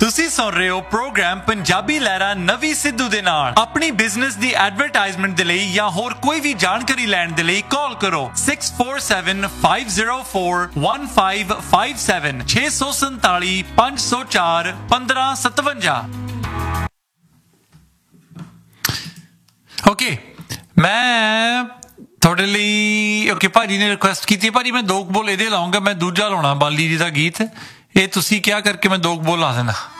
ਤੁਸੀਂ ਸੁਣ ਰਹੇ ਹੋ ਪ੍ਰੋਗਰਾਮ ਪੰਜਾਬੀ ਲਹਿਰਾਂ ਨਵੀਂ ਸਿੱਧੂ ਦੇ ਨਾਲ। ਆਪਣੀ ਬਿਜ਼ਨਸ ਦੀ ਐਡਵਰਟਾਈਜ਼ਮੈਂਟ ਦੇ ਲਈ ਜਾਂ ਹੋਰ ਕੋਈ ਵੀ ਜਾਣਕਾਰੀ ਲੈਣ ਦੇ ਲਈ ਕਾਲ ਕਰੋ 6475041557 647 504 1557। ਓਕੇ, ਮੈਂ ਤੁਹਾਡੇ ਲਈ ਭਾਜੀ ਨੇ ਰਿਕੁਐਸਟ ਕੀਤੀ ਭਾਜੀ ਮੈਂ ਦੋ ਬੋਲ ਇਹਦੇ ਲਾਉਂਗਾ, ਮੈਂ ਦੂਜਾ ਲਾਉਣਾ ਬਾਲੀ ਜੀ ਦਾ ਗੀਤ। ਇਹ ਤੁਸੀਂ ਕਿਹਾ ਕਰਕੇ ਮੈਂ ਦੋ ਬੋਲ ਲਾ ਦੇਣਾ।